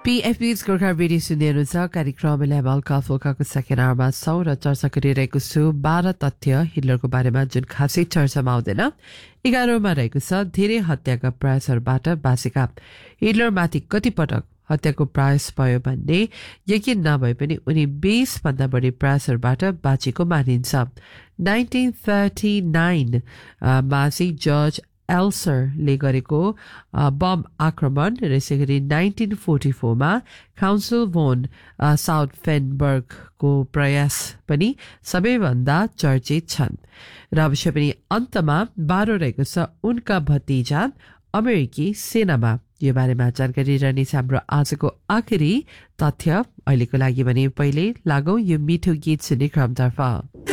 PFB's Gorkha radio सुन्नुहुन्छ कार्यक्रम level काफोकाको second आवरमा छौं र चर्चा गरिरहेको छु 12 तथ्य हिटलरको बारेमा जुन खासै चर्चामा आउँदैन 11औंमा रहेको छ धेरै हत्याका प्रयासहरूबाट बाँचेका हिटलरमाथि कति पटक हत्याको प्रयास भयो भन्ने यकिन नभए पनि उनी 20 भन्दा बढी प्रयासहरूबाट बाँचेको मानिन्छ 1939 मा चाहिँ जर्ज एल्सरले गरेको बम आक्रमण र यसैगरी 1944 मा काउन्सिल भोन साउथफेनबर्गको प्रयास पनि सबैभन्दा चर्चित छन् र अवश्य पनि अन्तमा 12 रहेको छ उनका भतिजा अमेरिकी सेनामा यो बारेमा जानकारी रहनेछ हाम्रो आजको आखिरी तथ्य अहिलेको लागि भने पहिले लागौं यो मिठो गीत सुन्ने क्रमतर्फ